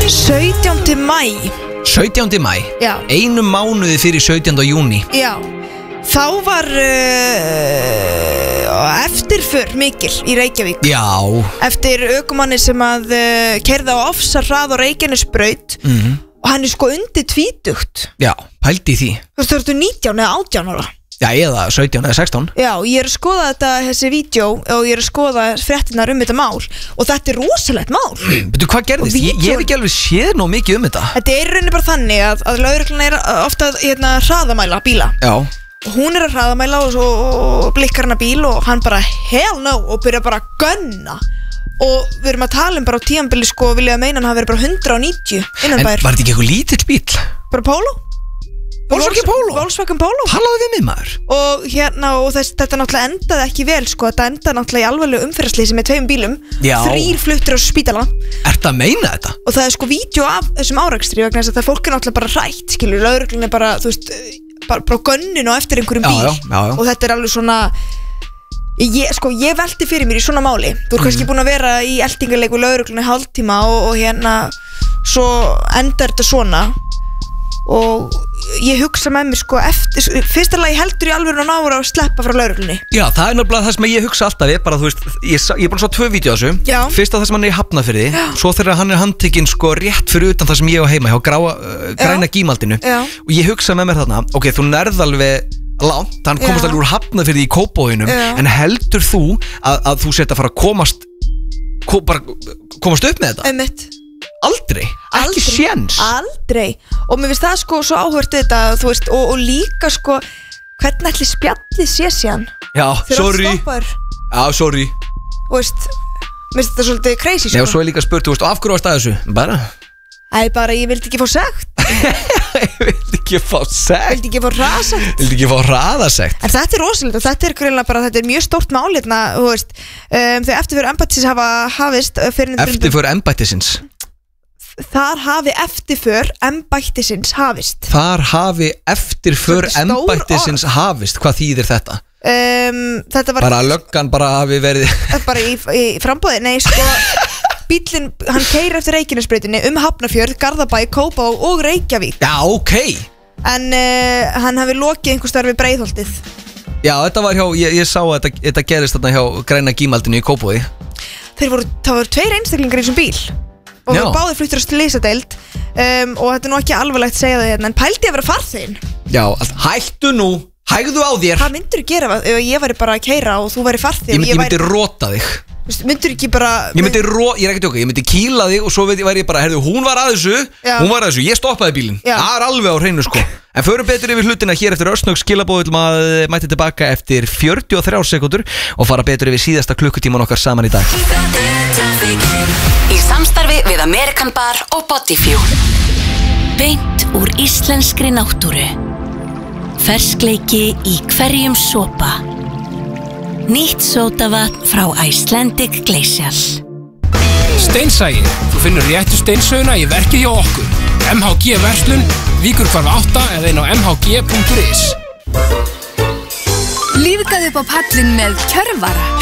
17. maí 17. maí? Já. Einum mánuði fyrir 17. júní. Já. Þá var eftirför mikil í Reykjavík. Já. Eftir ökumanni sem að keyrði á ofsarhrað á Reykjanesbraut og hann sko undir tvítugt. Já, pældi í því. Þú veist, þú ertu 19 eða 18 ára. Já, eða 17 eða 16. Já, ég að skoða þessi vídeo og ég að skoða fréttinar þetta mál og þetta rosalegt mál. Betur, hvað gerðist? Ég hef ekki alveg séð nóg mikið þetta. Þetta rauninni bara þannig að lögreglan ofta hraðamæla bíla. Já. Og hún að hraðamæla og blikkar hana bíl og hann bara hell no og byrja bara að gunna. Og við erum að tala bara á tímabili vilja að meina hann hafi verið bara 190 innan bær. En var þetta ekki eitthvað lítill bíl? Bara Polo. Volkswagen Polo. Talaðu við mig maður. Og þetta náttúrulega endaði ekki vel þetta endaði náttúrulega í alvarlegu umferðarsleysi með 2 bílum. Já. 3 fluttir á spítala. Ertu að meina þetta? Og það vídeó af þessum árekstri vegna þess að það fólk náttúrulega bara hrætt, skilur, lögreglunni bara, þú veist, bara gönninu á eftir einhverjum bíl. Já. Og þetta alveg svona ég velti fyrir mér í svona máli. Þú kannski búin að vera í eltingarleiku lögreglunni hálftíma og svo endar þetta svona. Og ég hugsa með mér eftir fyrsta lagi heldur ég alveg náður að sleppa frá lögreglunni. Já, það nefnilega það sem ég hugsa alltaf bara, þú veist, ég er búin að sjá 2 vídeó þessu. Já. Fyrst það sem hann í Hafnarfirði. Svo þegar hann handtekinn rétt fyrir utan það sem ég á heima hjá græna gímaldinu. Já. Og ég hugsa með mér þarna, ok, þú nærð alveg langt, hann komast alveg úr Hafnarfirði í Kópavoginum. En heldur þú að þú sett að fara að komast upp með þetta? Aldrei, ekki séns. Aldrei. Og mér finnst það svo áhört þetta, þú veist, og líka hvernig ætli spjallið sé síðan. Já, sorry. Já, sorry. Þú veist, mér finnst þetta svolítið crazy. Já, svo er líka spurt, þú veist, og af hverju varst að þessu? Bara ég vildi ekki fá sekt. Ég vildi ekki fá sekt. Vildi ekki fá hraðasekt. Vildi ekki fá hraðasekt. En þetta rosalegt og þetta greinlega bara, þetta mjög stórt mál hérna, þú veist, þegar eftirför embættisins hafa hafist. Eftirför embættisins. Þar hafi eftirför embættisins hafist. Þar hafi eftirför embættisins hafist. Hvað þýðir þetta? Þetta var bara löggan bara hafi verið bara í frambúði. Nei, bíllinn, hann keyrir eftir Reykjanesbrautinni Hafnarfjörð, Garðabæ, Kópavog og Reykjavík. Já, ok. En hann hafi lokið einhvers staðar við Breiðholtið. Já, þetta var hjá, ég sá að þetta gerist þarna hjá græna gímaldinu í Kópavogi. Það voru 2 einstaklingar í þessum bíl og við báðir fluttir á slysadeild og þetta ekki alvarlegt segja það hérna, en pældi að vera farþeginn. Já, hættu nú, hægðu á þér. Hvað myndur þú gera ef ég væri bara að keyra og þú væri farþeginn? Ég myndi rota þig. Myndur ekki bara ég er ekki tjóka, ég myndi kýla þig og svo væri ég bara, herðu, hún var að þessu, ég stoppaði bílinn. Það alveg á hreinu En förum betur yfir hlutina hér eftir örsnögg skilabóð að mæti tilbaka eftir 43 sekúndur og fara betur yfir síðasta klukkutíman okkar saman í dag. Í samstarfi við American Bar og Bodyfew. Beint úr íslenskri náttúru. Ferskleiki í hverjum sopa. Nýtt sódavatn frá Icelandic Glacial. Steinsæi, þú finnur réttu steinsöguna í verkið hjá okkur. MHG Verslun, Víkurhvarf 8 eða inn á mhg.is. Lífgaðu upp á pallin með Kjörvara.